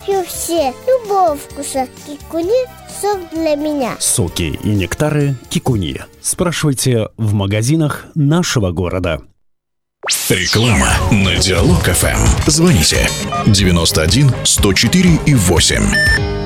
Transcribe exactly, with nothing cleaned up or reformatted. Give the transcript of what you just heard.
пью все любого вкуса. Кикуни – сок для меня. Соки и нектары Кикуни. Спрашивайте в магазинах нашего города. Реклама на Диалог эф эм. Звоните девяносто один сто четыре и восемь.